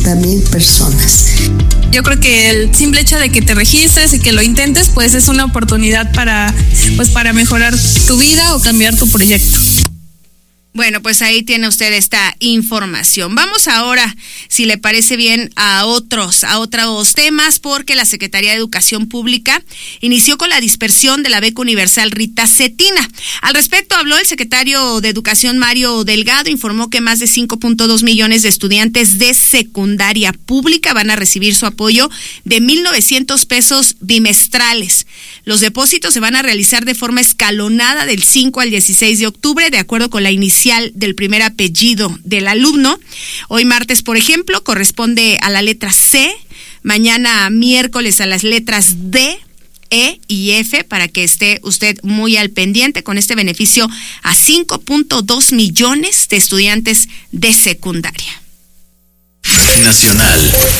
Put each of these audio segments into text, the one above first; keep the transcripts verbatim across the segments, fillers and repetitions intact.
cincuenta mil personas. Yo creo que el simple hecho de que te registres y que lo intentes, pues es una oportunidad para, pues para mejorar tu vida o cambiar tu proyecto. Bueno, pues ahí tiene usted esta información. Vamos ahora, si le parece bien, a otros, a otros temas, porque la Secretaría de Educación Pública inició con la dispersión de la beca universal Rita Cetina. Al respecto habló el secretario de Educación, Mario Delgado, informó que más de cinco punto dos millones de estudiantes de secundaria pública van a recibir su apoyo de mil novecientos pesos bimestrales. Los depósitos se van a realizar de forma escalonada del cinco al dieciséis de octubre, de acuerdo con la iniciativa del primer apellido del alumno. Hoy martes, por ejemplo, corresponde a la letra C, mañana miércoles a las letras D, E y F, para que esté usted muy al pendiente con este beneficio a cinco punto dos millones de estudiantes de secundaria. Nacional.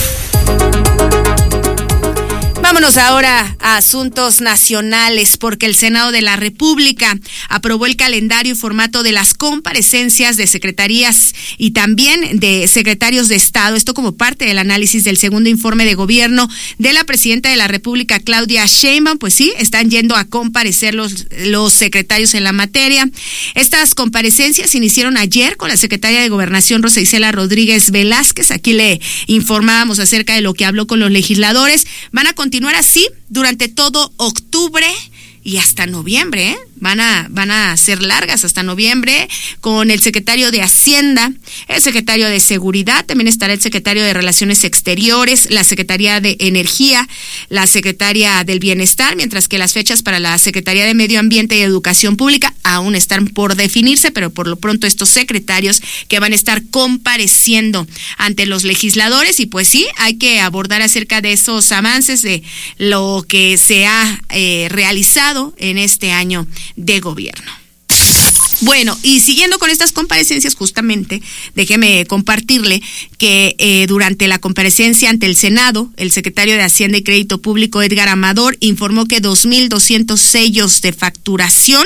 Vámonos ahora a asuntos nacionales, porque el Senado de la República aprobó el calendario y formato de las comparecencias de secretarías y también de secretarios de Estado. Esto como parte del análisis del segundo informe de gobierno de la presidenta de la República, Claudia Sheinbaum. Pues sí, están yendo a comparecer los, los secretarios en la materia. Estas comparecencias iniciaron ayer con la secretaria de Gobernación, Rosa Isela Rodríguez Velázquez. Aquí le informábamos acerca de lo que habló con los legisladores. Van a continuar así durante todo octubre y hasta noviembre, ¿eh? Van a, van a ser largas hasta noviembre, con el secretario de Hacienda, el secretario de Seguridad, también estará el secretario de Relaciones Exteriores, la Secretaría de Energía, la Secretaría del Bienestar, mientras que las fechas para la Secretaría de Medio Ambiente y Educación Pública aún están por definirse, pero por lo pronto estos secretarios que van a estar compareciendo ante los legisladores. Y pues sí, hay que abordar acerca de esos avances, de lo que se ha eh, realizado en este año de gobierno. Bueno, y siguiendo con estas comparecencias, justamente, déjeme compartirle que eh, durante la comparecencia ante el Senado, el secretario de Hacienda y Crédito Público, Edgar Amador, informó que dos mil doscientos sellos de facturación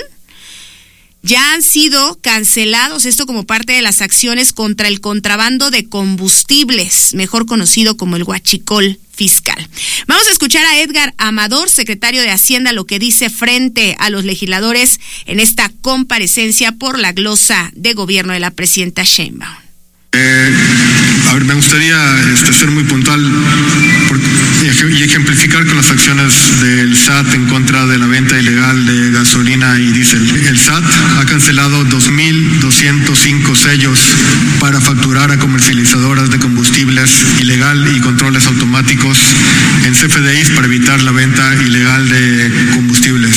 ya han sido cancelados, esto como parte de las acciones contra el contrabando de combustibles, mejor conocido como el huachicol fiscal. Vamos a escuchar a Edgar Amador, secretario de Hacienda, lo que dice frente a los legisladores en esta comparecencia por la glosa de gobierno de la presidenta Sheinbaum. Eh, a ver, me gustaría este, ser muy puntual por, y ejemplificar con las acciones del S A T en contra de la venta ilegal de gasolina y diésel. El S A T ha cancelado dos mil doscientos cinco sellos para facturar a comercializadoras de combustibles ilegal y controles automáticos en C F D Is para evitar la venta ilegal de combustibles.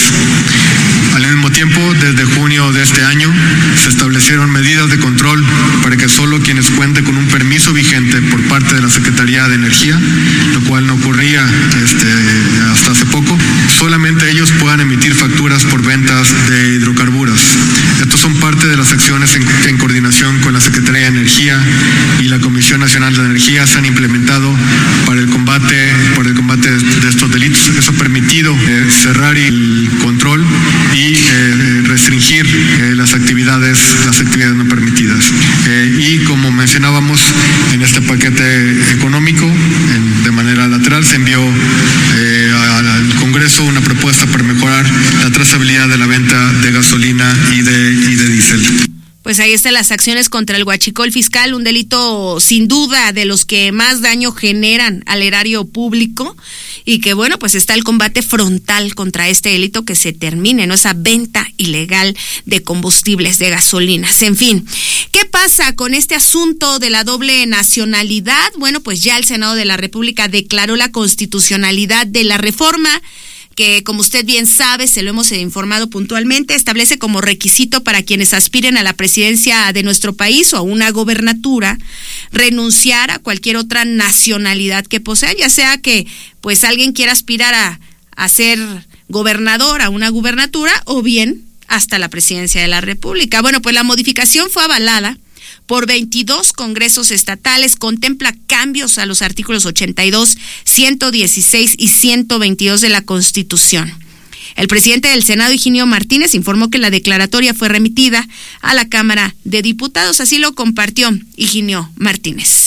Al mismo tiempo, desde junio de este año, se establecieron medidas de control para que solo quienes cuenten con un permiso vigente por parte de la Secretaría de Energía, lo cual no ocurría este, hasta hace poco, solamente ellos puedan emitir facturas por ventas de hidrocarburos. Estos son parte de las acciones en, en coordinación con la Secretaría de Energía y la Comisión Nacional de Energía se han implementado para el combate, para el combate de estos delitos. Eso ha permitido eh, cerrar el control y eh, restringir eh, las actividades, las actividades no permitidas. Eh, y como mencionábamos en este paquete económico, en, de manera lateral se envió eh, al Congreso una propuesta para mejorar la trazabilidad de la venta de gasolina y de, y de diésel. Pues ahí están las acciones contra el huachicol fiscal, un delito sin duda de los que más daño generan al erario público, y que bueno, pues está el combate frontal contra este delito, que se termine, ¿no? Esa venta ilegal de combustibles, de gasolinas, en fin. ¿Qué pasa con este asunto de la doble nacionalidad? Bueno, pues ya el Senado de la República declaró la constitucionalidad de la reforma, que como usted bien sabe, se lo hemos informado puntualmente, establece como requisito para quienes aspiren a la presidencia de nuestro país o a una gobernatura, renunciar a cualquier otra nacionalidad que posean, ya sea que pues alguien quiera aspirar a, a ser gobernador, a una gubernatura, o bien hasta la presidencia de la República. Bueno, pues la modificación fue avalada por veintidós congresos estatales, contempla cambios a los artículos ochenta y dos, ciento dieciséis y ciento veintidós de la Constitución. El presidente del Senado, Higinio Martínez, informó que la declaratoria fue remitida a la Cámara de Diputados. Así lo compartió Higinio Martínez.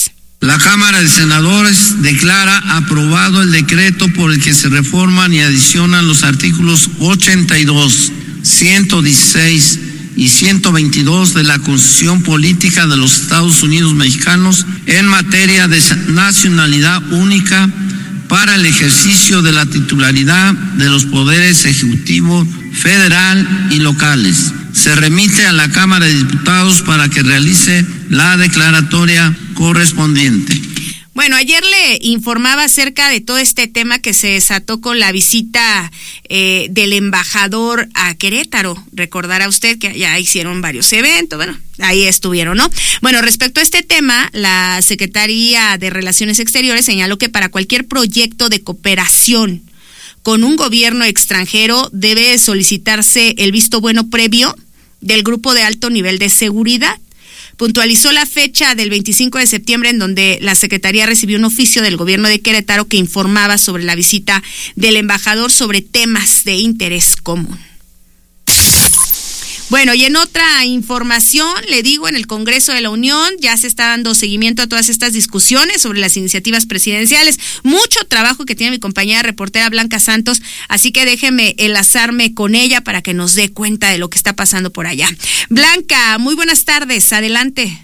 La Cámara de Senadores declara aprobado el decreto por el que se reforman y adicionan los artículos ochenta y dos, ciento dieciséis y ciento veintidós de la Constitución Política de los Estados Unidos Mexicanos en materia de nacionalidad única para el ejercicio de la titularidad de los poderes ejecutivo, federal y locales. Se remite a la Cámara de Diputados para que realice la declaratoria correspondiente. Bueno, ayer le informaba acerca de todo este tema que se desató con la visita eh, del embajador a Querétaro. Recordará usted que ya hicieron varios eventos, bueno, ahí estuvieron, ¿no? Bueno, respecto a este tema, la Secretaría de Relaciones Exteriores señaló que para cualquier proyecto de cooperación con un gobierno extranjero debe solicitarse el visto bueno previo del grupo de alto nivel de seguridad. Puntualizó la fecha del veinticinco de septiembre en donde la Secretaría recibió un oficio del gobierno de Querétaro que informaba sobre la visita del embajador sobre temas de interés común. Bueno, y en otra información, le digo, en el Congreso de la Unión ya se está dando seguimiento a todas estas discusiones sobre las iniciativas presidenciales. Mucho trabajo que tiene mi compañera reportera Blanca Santos, así que déjeme enlazarme con ella para que nos dé cuenta de lo que está pasando por allá. Blanca, muy buenas tardes, adelante.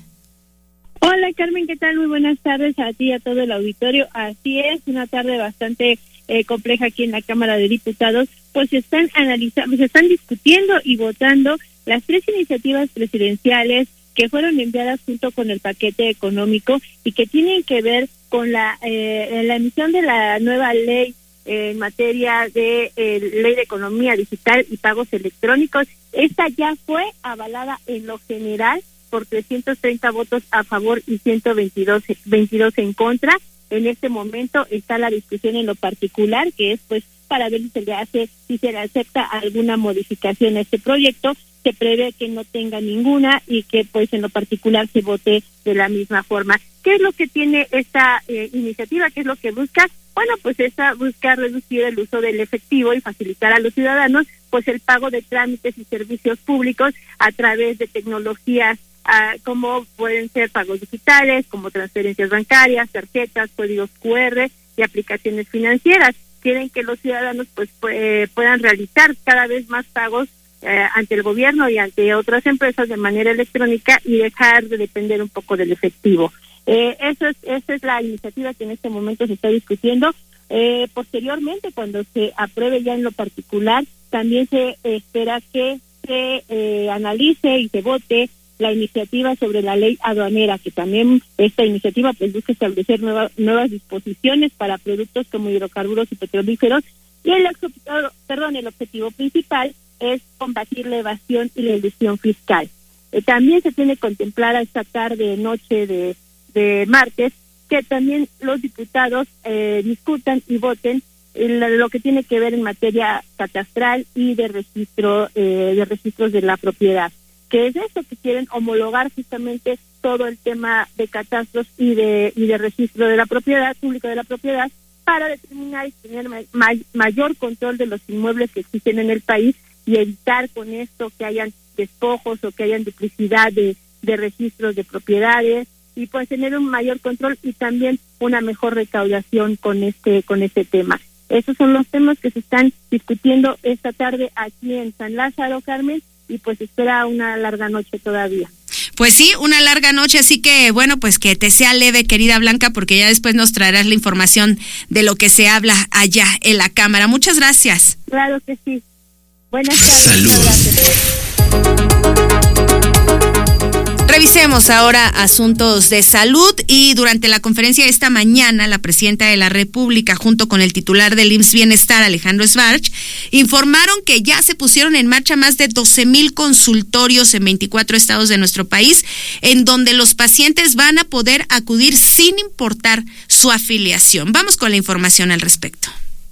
Hola Carmen, ¿qué tal? Muy buenas tardes a ti y a todo el auditorio. Así es, una tarde bastante eh, compleja aquí en la Cámara de Diputados, pues se están analizando, se están discutiendo y votando las tres iniciativas presidenciales que fueron enviadas junto con el paquete económico y que tienen que ver con la eh, la emisión de la nueva ley eh, en materia de eh, ley de economía digital y pagos electrónicos. Esta ya fue avalada en lo general por trescientos treinta votos a favor y ciento veintidós en contra. En este momento está la discusión en lo particular, que es pues para ver si se le hace, si se le acepta alguna modificación a este proyecto. Se prevé que no tenga ninguna y que pues en lo particular se vote de la misma forma. ¿Qué es lo que tiene esta eh, iniciativa? ¿Qué es lo que busca? Bueno, pues esa busca reducir el uso del efectivo y facilitar a los ciudadanos pues el pago de trámites y servicios públicos a través de tecnologías ah, como pueden ser pagos digitales, como transferencias bancarias, tarjetas, códigos cu erre y aplicaciones financieras. Quieren que los ciudadanos pues pu- puedan realizar cada vez más pagos Eh, ante el gobierno y ante otras empresas de manera electrónica y dejar de depender un poco del efectivo. Eh, eso es, esa es la iniciativa que en este momento se está discutiendo. Eh, posteriormente, cuando se apruebe ya en lo particular, también se espera que se eh, analice y se vote la iniciativa sobre la ley aduanera, que también esta iniciativa pues busca establecer nueva, nuevas disposiciones para productos como hidrocarburos y petrolíferos, y el, perdón, el objetivo principal es combatir la evasión y la ilusión fiscal. Eh, también se tiene contemplada esta tarde, noche de, de martes, que también los diputados eh, discutan y voten en lo que tiene que ver en materia catastral y de registro eh, de registros de la propiedad, que es eso, que quieren homologar justamente todo el tema de catastros y de y de registro de la propiedad, público de la propiedad, para determinar y tener ma- mayor control de los inmuebles que existen en el país y evitar con esto que hayan despojos o que hayan duplicidad de, de registros de propiedades, y pues tener un mayor control y también una mejor recaudación con este con este tema. Esos son los temas que se están discutiendo esta tarde aquí en San Lázaro, Carmen, y pues espera una larga noche todavía. Pues sí, una larga noche, así que bueno, pues que te sea leve, querida Blanca, porque ya después nos traerás la información de lo que se habla allá en la Cámara. Muchas gracias. Claro que sí. Buenas tardes. Salud. Revisemos ahora asuntos de salud, y durante la conferencia de esta mañana, la presidenta de la República junto con el titular del I M S S Bienestar, Alejandro Schwartz, informaron que ya se pusieron en marcha más de doce mil consultorios en veinticuatro estados de nuestro país, en donde los pacientes van a poder acudir sin importar su afiliación. Vamos con la información al respecto.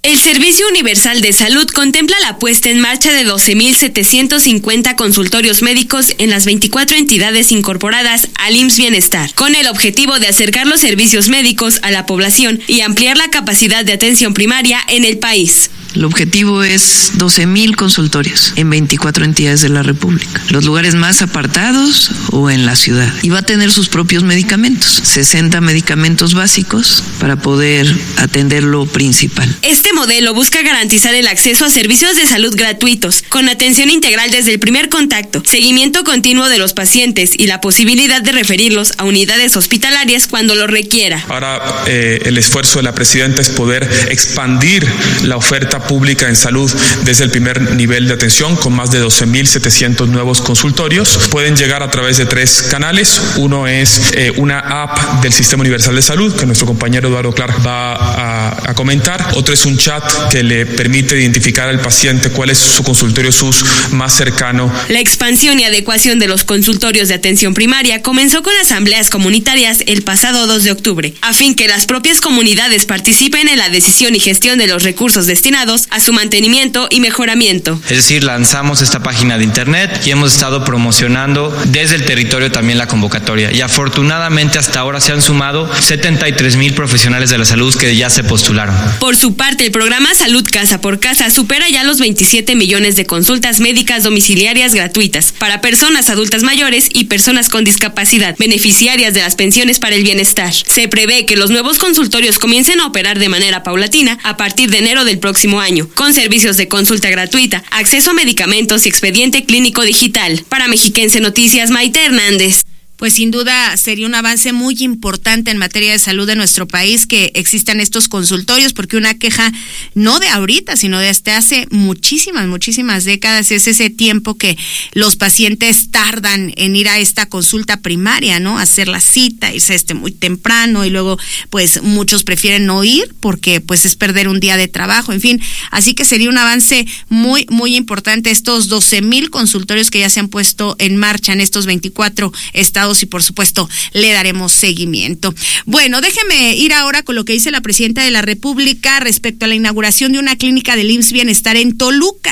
El Servicio Universal de Salud contempla la puesta en marcha de doce mil setecientos cincuenta consultorios médicos en las veinticuatro entidades incorporadas al I M S S Bienestar, con el objetivo de acercar los servicios médicos a la población y ampliar la capacidad de atención primaria en el país. El objetivo es doce mil consultorios en veinticuatro entidades de la República, los lugares más apartados o en la ciudad. Y va a tener sus propios medicamentos, sesenta medicamentos básicos para poder atender lo principal. Este modelo busca garantizar el acceso a servicios de salud gratuitos, con atención integral desde el primer contacto, seguimiento continuo de los pacientes y la posibilidad de referirlos a unidades hospitalarias cuando lo requiera. Ahora eh, el esfuerzo de la presidenta es poder expandir la oferta pública en salud desde el primer nivel de atención con más de doce mil setecientos nuevos consultorios. Pueden llegar a través de tres canales. Uno es eh, una app del Sistema Universal de Salud que nuestro compañero Eduardo Clark va a, a comentar. Otro es un chat que le permite identificar al paciente cuál es su consultorio S U S más cercano. La expansión y adecuación de los consultorios de atención primaria comenzó con asambleas comunitarias el pasado dos de octubre, a fin que las propias comunidades participen en la decisión y gestión de los recursos destinados a su mantenimiento y mejoramiento. Es decir, lanzamos esta página de internet y hemos estado promocionando desde el territorio también la convocatoria, y afortunadamente hasta ahora se han sumado setenta y tres mil profesionales de la salud que ya se postularon. Por su parte, el programa Salud Casa por Casa supera ya los veintisiete millones de consultas médicas domiciliarias gratuitas para personas adultas mayores y personas con discapacidad, beneficiarias de las pensiones para el bienestar. Se prevé que los nuevos consultorios comiencen a operar de manera paulatina a partir de enero del próximo año, con servicios de consulta gratuita, acceso a medicamentos y expediente clínico digital. Para Mexiquense Noticias, Maite Hernández. Pues sin duda sería un avance muy importante en materia de salud de nuestro país que existan estos consultorios, porque una queja no de ahorita, sino desde hace muchísimas, muchísimas décadas es ese tiempo que los pacientes tardan en ir a esta consulta primaria, ¿no? Hacer la cita, irse este muy temprano y luego pues muchos prefieren no ir porque pues es perder un día de trabajo, en fin, así que sería un avance muy, muy importante estos doce mil consultorios que ya se han puesto en marcha en estos veinticuatro estados y por supuesto le daremos seguimiento. Bueno, déjeme ir ahora con lo que dice la presidenta de la República respecto a la inauguración de una clínica del I M S S Bienestar en Toluca.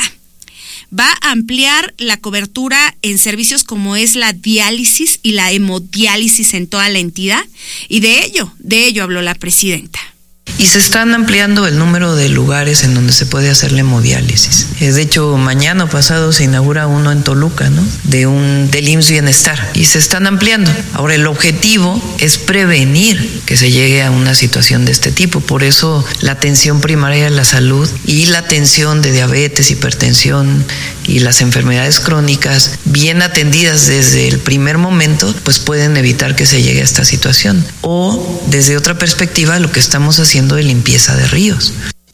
Va a ampliar la cobertura en servicios como es la diálisis y la hemodiálisis en toda la entidad, y de ello, de ello habló la presidenta. Y se están ampliando el número de lugares en donde se puede hacer la hemodiálisis. De hecho, mañana pasado se inaugura uno en Toluca, ¿no? De un del I M S S Bienestar. Y se están ampliando. Ahora, el objetivo es prevenir que se llegue a una situación de este tipo. Por eso, la atención primaria de la salud y la atención de diabetes, hipertensión y las enfermedades crónicas, bien atendidas desde el primer momento, pues pueden evitar que se llegue a esta situación. O, desde otra perspectiva, lo que estamos haciendo de limpieza de ríos.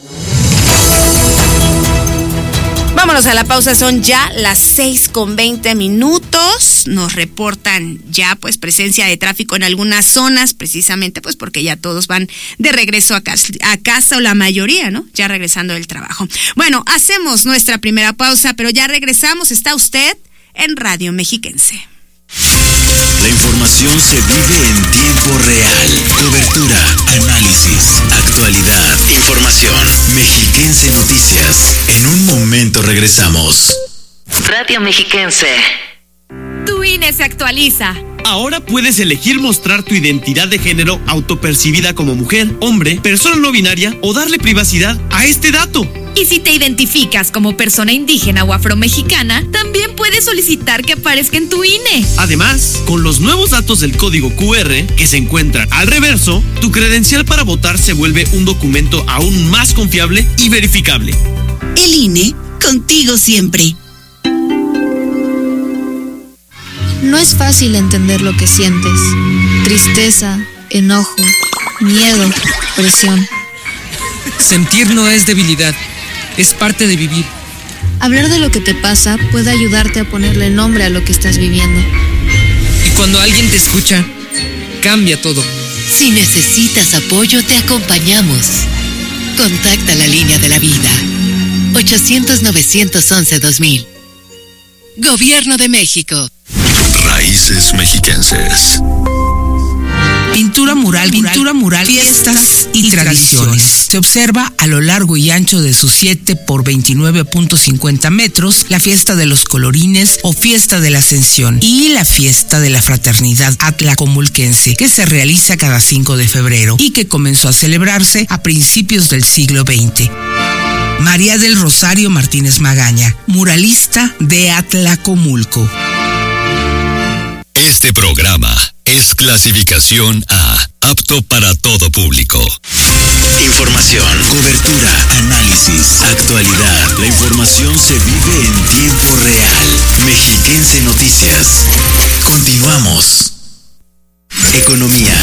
Vámonos a la pausa, son ya las seis con veinte minutos. Nos reportan ya pues presencia de tráfico en algunas zonas, precisamente pues porque ya todos van de regreso a casa, a casa o la mayoría, ¿no? Ya regresando del trabajo. Bueno, hacemos nuestra primera pausa, pero ya regresamos. Está usted en Radio Mexiquense. La información se vive en tiempo real. Cobertura, análisis, actualidad, información. Mexiquense Noticias. En un momento regresamos. Radio Mexiquense. Tu I N E se actualiza. Ahora puedes elegir mostrar tu identidad de género autopercibida como mujer, hombre, persona no binaria o darle privacidad a este dato. Y si te identificas como persona indígena o afromexicana, también puedes solicitar que aparezca en tu I N E. Además, con los nuevos datos del código Q R que se encuentran al reverso, tu credencial para votar se vuelve un documento aún más confiable y verificable. El I N E, contigo siempre. No es fácil entender lo que sientes. Tristeza, enojo, miedo, presión. Sentir no es debilidad, es parte de vivir. Hablar de lo que te pasa puede ayudarte a ponerle nombre a lo que estás viviendo. Y cuando alguien te escucha, cambia todo. Si necesitas apoyo, te acompañamos. Contacta la línea de la vida. ochocientos, novecientos once, dos mil. Gobierno de México. Raíces mexiquenses. Pintura mural, pintura mural, fiestas y tradiciones. Se observa a lo largo y ancho de sus siete por veintinueve punto cincuenta metros la fiesta de los colorines o fiesta de la Ascensión y la fiesta de la Fraternidad Atlacomulquense, que se realiza cada cinco de febrero y que comenzó a celebrarse a principios del siglo veinte. María del Rosario Martínez Magaña, muralista de Atlacomulco. Este programa es clasificación A, apto para todo público. Información, cobertura, análisis, actualidad. La información se vive en tiempo real. Mexiquense Noticias. Continuamos. Economía.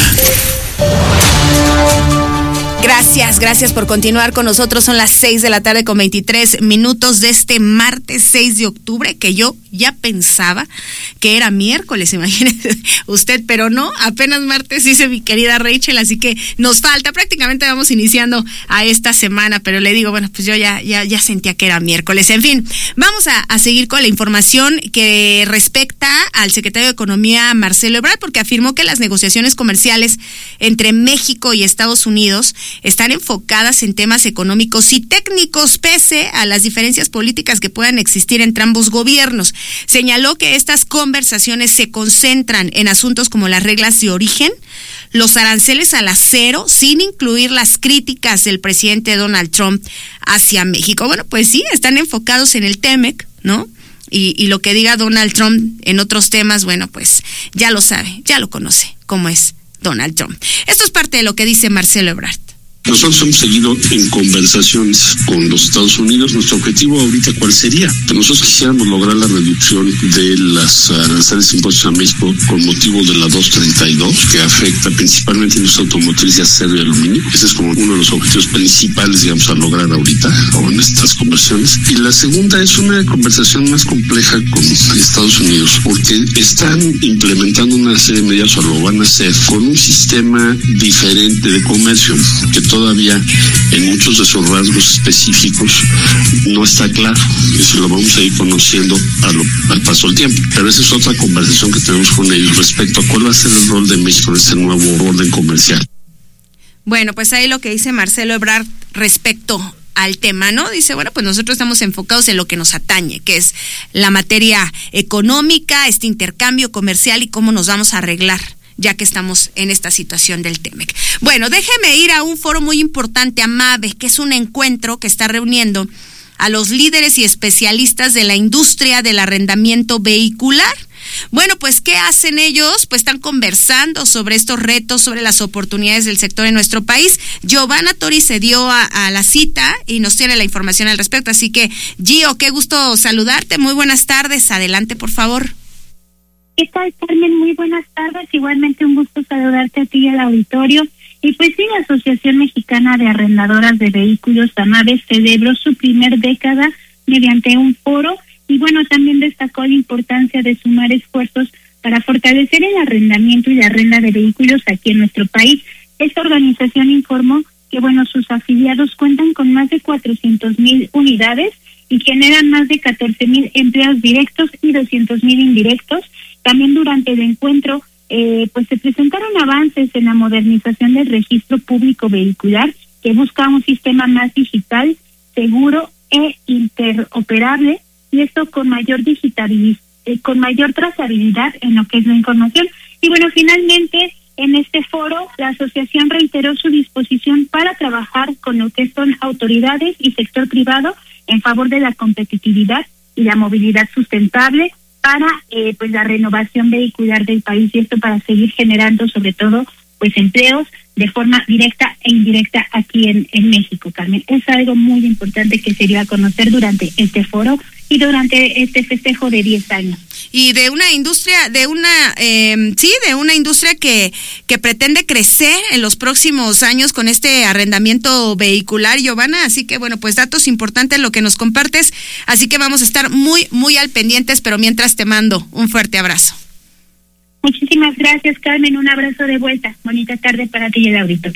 Gracias, gracias por continuar con nosotros. Son las seis de la tarde con veintitrés minutos de este martes seis de octubre, que yo ya pensaba que era miércoles, imagínese usted, pero no, apenas martes, dice mi querida Rachel, así que nos falta, prácticamente vamos iniciando a esta semana, pero le digo, bueno, pues yo ya, ya, ya sentía que era miércoles. En fin, vamos a, a seguir con la información que respecta al secretario de Economía, Marcelo Ebrard, porque afirmó que las negociaciones comerciales entre México y Estados Unidos están enfocadas en temas económicos y técnicos, pese a las diferencias políticas que puedan existir entre ambos gobiernos. Señaló que estas conversaciones se concentran en asuntos como las reglas de origen, los aranceles al acero, sin incluir las críticas del presidente Donald Trump hacia México. Bueno, pues sí, están enfocados en el TEMEC, ¿no? Y, y lo que diga Donald Trump en otros temas, bueno, pues ya lo sabe, ya lo conoce cómo es Donald Trump. Esto es parte de lo que dice Marcelo Ebrard. Nosotros hemos seguido en conversaciones con los Estados Unidos. Nuestro objetivo ahorita, ¿cuál sería? Que nosotros quisiéramos lograr la reducción de las aranceles impuestos a México con motivo de la doscientos treinta y dos, que afecta principalmente a industria automotriz y acero y aluminio. Ese es como uno de los objetivos principales, digamos, a lograr ahorita o en estas conversaciones. Y la segunda es una conversación más compleja con Estados Unidos, porque están implementando una serie de medidas, o lo van a hacer, con un sistema diferente de comercio, que todavía en muchos de sus rasgos específicos no está claro. Eso lo vamos a ir conociendo a lo, al paso del tiempo. Pero esa es otra conversación que tenemos con ellos respecto a cuál va a ser el rol de México en este nuevo orden comercial. Bueno, pues ahí lo que dice Marcelo Ebrard respecto al tema, ¿no? Dice, bueno, pues nosotros estamos enfocados en lo que nos atañe, que es la materia económica, este intercambio comercial y cómo nos vamos a arreglar, ya que estamos en esta situación del TEMEC. Bueno, déjeme ir a un foro muy importante, AMAVE, que es un encuentro que está reuniendo a los líderes y especialistas de la industria del arrendamiento vehicular. Bueno, pues, ¿qué hacen ellos? Pues están conversando sobre estos retos, sobre las oportunidades del sector en nuestro país. Giovanna Tori se dio a, a la cita y nos tiene la información al respecto. Así que, Gio, qué gusto saludarte. Muy buenas tardes. Adelante, por favor. ¿Qué tal, Carmen? Muy buenas tardes. Igualmente un gusto saludarte a ti y al auditorio. Y pues sí, la Asociación Mexicana de Arrendadoras de Vehículos, AMAVE, celebró su primer década mediante un foro y bueno, también destacó la importancia de sumar esfuerzos para fortalecer el arrendamiento y la arrenda de vehículos aquí en nuestro país. Esta organización informó que bueno, sus afiliados cuentan con más de cuatrocientos mil unidades y generan más de catorce mil empleos directos y doscientos mil indirectos. También durante el encuentro, eh, pues se presentaron avances en la modernización del registro público vehicular, que busca un sistema más digital, seguro e interoperable, y esto con mayor digitalización, eh, con mayor trazabilidad en lo que es la información. Y bueno, finalmente, en este foro, la asociación reiteró su disposición para trabajar con lo que son autoridades y sector privado en favor de la competitividad y la movilidad sustentable, para eh, pues la renovación vehicular del país, y esto para seguir generando sobre todo pues empleos de forma directa e indirecta aquí en, en México, Carmen. Es algo muy importante que se dio a conocer durante este foro y durante este festejo de diez años. Y de una industria, de una, eh, sí, de una industria que, que pretende crecer en los próximos años con este arrendamiento vehicular, Giovanna. Así que bueno, pues datos importantes lo que nos compartes. Así que vamos a estar muy, muy al pendientes, pero mientras te mando un fuerte abrazo. Muchísimas gracias, Carmen. Un abrazo de vuelta. Bonita tarde para ti y el auditorio.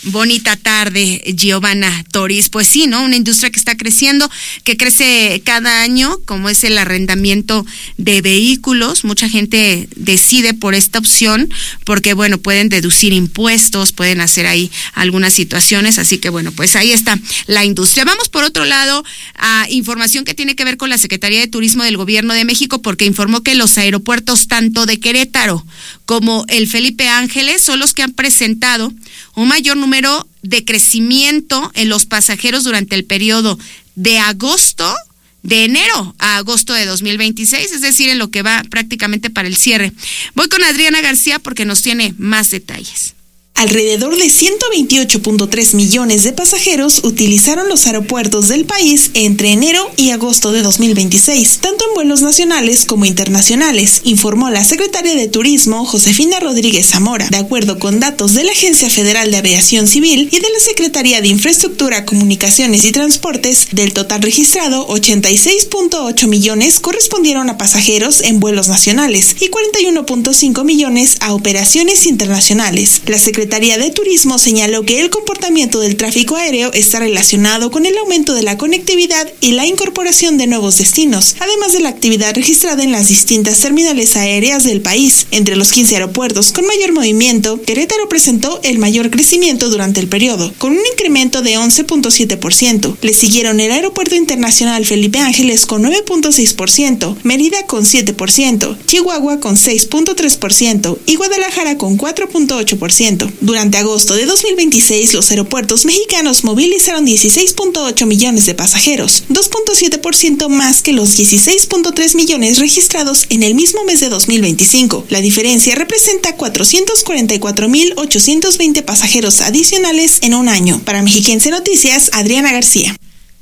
Bonita tarde, Giovanna Toriz. Pues sí, ¿no? Una industria que está creciendo, que crece cada año, como es el arrendamiento de vehículos. Mucha gente decide por esta opción porque, bueno, pueden deducir impuestos, pueden hacer ahí algunas situaciones. Así que, bueno, pues ahí está la industria. Vamos por otro lado a información que tiene que ver con la Secretaría de Turismo del Gobierno de México, porque informó que los aeropuertos tanto de Querétaro como el Felipe Ángeles son los que han presentado un mayor número de crecimiento en los pasajeros durante el periodo de agosto, de enero a agosto de dos mil veintiséis, es decir, en lo que va prácticamente para el cierre. Voy con Adriana García porque nos tiene más detalles. Alrededor de ciento veintiocho punto tres millones de pasajeros utilizaron los aeropuertos del país entre enero y agosto de dos mil veintiséis, tanto en vuelos nacionales como internacionales, informó la secretaria de Turismo, Josefina Rodríguez Zamora. De acuerdo con datos de la Agencia Federal de Aviación Civil y de la Secretaría de Infraestructura, Comunicaciones y Transportes, del total registrado, ochenta y seis punto ocho millones correspondieron a pasajeros en vuelos nacionales y cuarenta y uno punto cinco millones a operaciones internacionales. La Secretaría La Secretaría de Turismo señaló que el comportamiento del tráfico aéreo está relacionado con el aumento de la conectividad y la incorporación de nuevos destinos, además de la actividad registrada en las distintas terminales aéreas del país. Entre los quince aeropuertos con mayor movimiento, Querétaro presentó el mayor crecimiento durante el periodo, con un incremento de once punto siete por ciento. Le siguieron el Aeropuerto Internacional Felipe Ángeles con nueve punto seis por ciento, Mérida con siete por ciento, Chihuahua con seis punto tres por ciento y Guadalajara con cuatro punto ocho por ciento. Durante agosto de dos mil veintiséis, los aeropuertos mexicanos movilizaron dieciséis punto ocho millones de pasajeros, dos punto siete por ciento más que los dieciséis punto tres millones registrados en el mismo mes de dos mil veinticinco. La diferencia representa cuatrocientos cuarenta y cuatro mil ochocientos veinte pasajeros adicionales en un año. Para Mexiquense Noticias, Adriana García.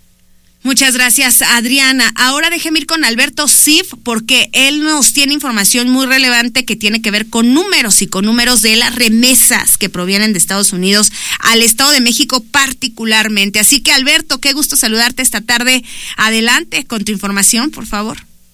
Muchas gracias, Adriana. Ahora déjeme ir con Alberto Sif, porque él nos tiene información muy relevante que tiene que ver con números y con números de las remesas que provienen de Estados Unidos al Estado de México particularmente. Así que, Alberto, qué gusto saludarte esta tarde. Adelante con tu información, por favor.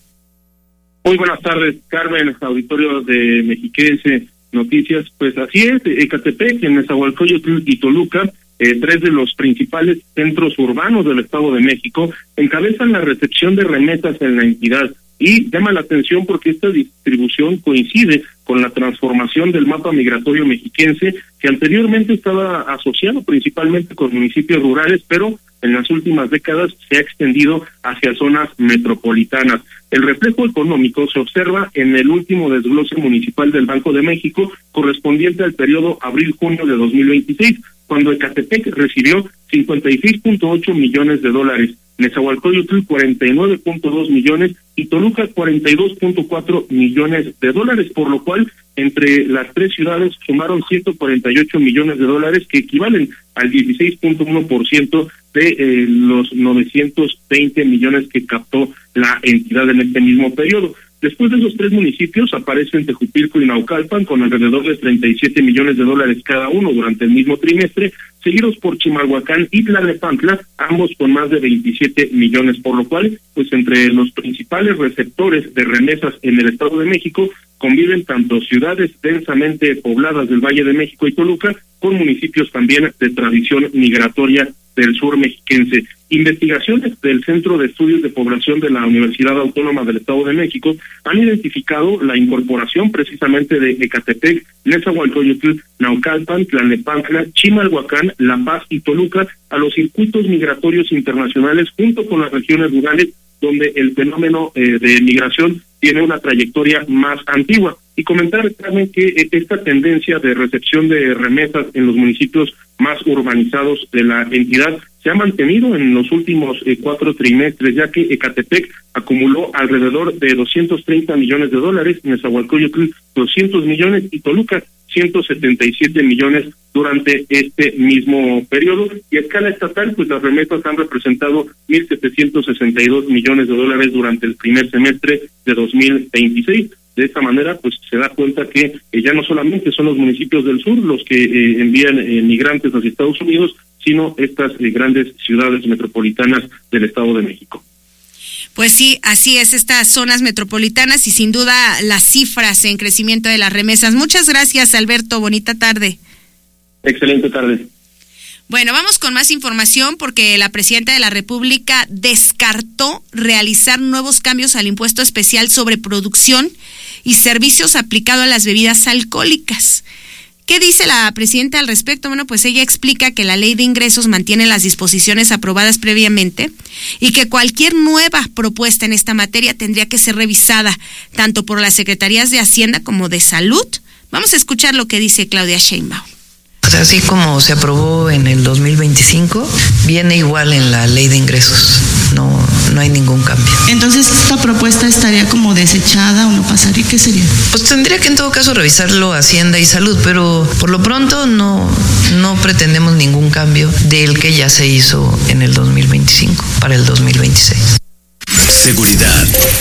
Muy buenas tardes, Carmen, auditorio de Mexiquense Noticias. Pues así es, Ecatepec, en Nezahualcóyotl y Toluca, Eh, tres de los principales centros urbanos del Estado de México encabezan la recepción de remesas en la entidad, y llama la atención porque esta distribución coincide con la transformación del mapa migratorio mexiquense, que anteriormente estaba asociado principalmente con municipios rurales, pero en las últimas décadas se ha extendido hacia zonas metropolitanas. El reflejo económico se observa en el último desglose municipal del Banco de México, correspondiente al periodo abril-junio de dos mil veintiséis, cuando Ecatepec recibió cincuenta y seis punto ocho millones de dólares, Nezahualcóyotl cuarenta y nueve punto dos millones y Toluca cuarenta y dos punto cuatro millones de dólares, por lo cual entre las tres ciudades sumaron ciento cuarenta y ocho millones de dólares, que equivalen al dieciséis punto uno por ciento de eh, los novecientos veinte millones que captó la entidad en este mismo periodo. Después de esos tres municipios aparecen Tejupilco y Naucalpan con alrededor de treinta y siete millones de dólares cada uno durante el mismo trimestre, seguidos por Chimalhuacán y Tlalnepantla, ambos con más de veintisiete millones, por lo cual, pues entre los principales receptores de remesas en el Estado de México conviven tanto ciudades densamente pobladas del Valle de México y Toluca, con municipios también de tradición migratoria del sur mexiquense. Investigaciones del Centro de Estudios de Población de la Universidad Autónoma del Estado de México han identificado la incorporación precisamente de Ecatepec, Nezahualcóyotl, Naucalpan, Tlalnepantla, Chimalhuacán, La Paz y Toluca a los circuitos migratorios internacionales, junto con las regiones rurales donde el fenómeno eh, de migración tiene una trayectoria más antigua. Y comentar también que eh, esta tendencia de recepción de remesas en los municipios más urbanizados de la entidad se ha mantenido en los últimos eh, cuatro trimestres, ya que Ecatepec acumuló alrededor de doscientos treinta millones de dólares, Nezahualcóyotl doscientos millones y Toluca ciento setenta y siete millones durante este mismo periodo. Y a escala estatal, pues las remesas han representado mil setecientos sesenta y dos millones de dólares durante el primer semestre de dos mil veintiséis. De esta manera, pues se da cuenta que eh, ya no solamente son los municipios del sur los que eh, envían eh, migrantes hacia Estados Unidos, sino estas eh, grandes ciudades metropolitanas del Estado de México. Pues sí, así es, estas zonas metropolitanas y sin duda las cifras en crecimiento de las remesas. Muchas gracias, Alberto. Bonita tarde. Excelente tarde. Bueno, vamos con más información porque la presidenta de la República descartó realizar nuevos cambios al impuesto especial sobre producción y servicios aplicado a las bebidas alcohólicas. ¿Qué dice la presidenta al respecto? Bueno, pues ella explica que la ley de ingresos mantiene las disposiciones aprobadas previamente y que cualquier nueva propuesta en esta materia tendría que ser revisada tanto por las Secretarías de Hacienda como de Salud. Vamos a escuchar lo que dice Claudia Sheinbaum. O sea, así como se aprobó en el dos mil veinticinco, viene igual en la ley de ingresos. No, no hay ningún cambio. Entonces, ¿esta propuesta estaría como desechada o no pasaría? ¿Qué sería? Pues tendría que en todo caso revisarlo Hacienda y Salud, pero por lo pronto no, no pretendemos ningún cambio del que ya se hizo en el dos mil veinticinco para el dos mil veintiséis. Seguridad.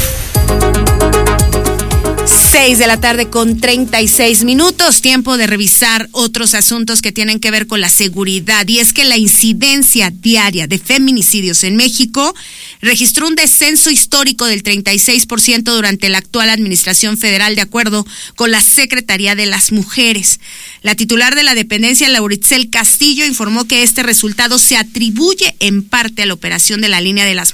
seis de la tarde con treinta y seis minutos, tiempo de revisar otros asuntos que tienen que ver con la seguridad, y es que la incidencia diaria de feminicidios en México registró un descenso histórico del treinta y seis por ciento durante la actual administración federal, de acuerdo con la Secretaría de las Mujeres. La titular de la dependencia, Lauritzel Castillo, informó que este resultado se atribuye en parte a la operación de la línea de las